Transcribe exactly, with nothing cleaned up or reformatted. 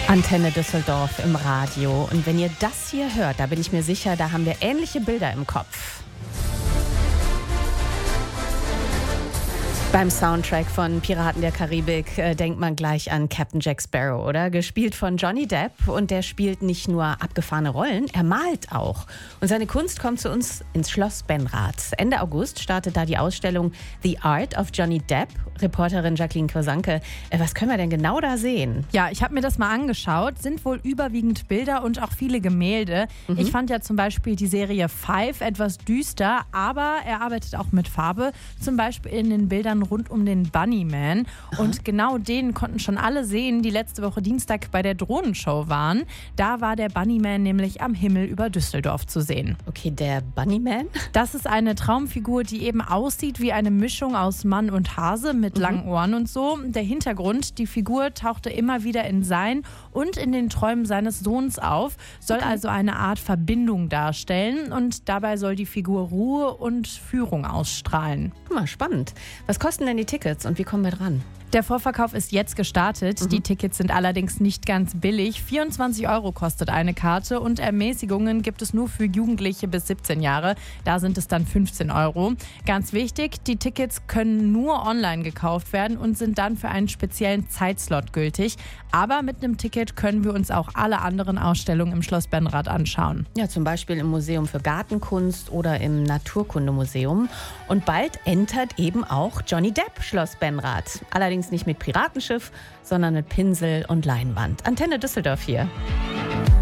Antenne Düsseldorf im Radio. Und wenn ihr das hier hört, da bin ich mir sicher, da haben wir ähnliche Bilder im Kopf. Beim Soundtrack von Piraten der Karibik äh, denkt man gleich an Captain Jack Sparrow, oder? Gespielt von Johnny Depp, und der spielt nicht nur abgefahrene Rollen, er malt auch. Und seine Kunst kommt zu uns ins Schloss Benrath. Ende August startet da die Ausstellung The Art of Johnny Depp. Reporterin Jacqueline Kursanke, äh, was können wir denn genau da sehen? Ja, ich habe mir das mal angeschaut. Sind wohl überwiegend Bilder und auch viele Gemälde. Mhm. Ich fand ja zum Beispiel die Serie Five etwas düster, aber er arbeitet auch mit Farbe. Zum Beispiel in den Bildern rund um den Bunnyman. Und genau den konnten schon alle sehen, die letzte Woche Dienstag bei der Drohnenshow waren. Da war der Bunnyman nämlich am Himmel über Düsseldorf zu sehen. Okay, der Bunnyman? Das ist eine Traumfigur, die eben aussieht wie eine Mischung aus Mann und Hase mit mhm. langen Ohren und so. Der Hintergrund, die Figur tauchte immer wieder in sein und in den Träumen seines Sohns auf, soll okay. also eine Art Verbindung darstellen, und dabei soll die Figur Ruhe und Führung ausstrahlen. Guck mal, spannend. Was kosten denn die Tickets und wie kommen wir dran? Der Vorverkauf ist jetzt gestartet. Mhm. Die Tickets sind allerdings nicht ganz billig. vierundzwanzig Euro kostet eine Karte, und Ermäßigungen gibt es nur für Jugendliche bis siebzehn Jahre. Da sind es dann fünfzehn Euro. Ganz wichtig, die Tickets können nur online gekauft werden und sind dann für einen speziellen Zeitslot gültig. Aber mit einem Ticket können wir uns auch alle anderen Ausstellungen im Schloss Benrath anschauen. Ja, zum Beispiel im Museum für Gartenkunst oder im Naturkundemuseum. Und bald entert eben auch Johnny Depp Schloss Benrath. Allerdings nicht mit Piratenschiff, sondern mit Pinsel und Leinwand. Antenne Düsseldorf hier.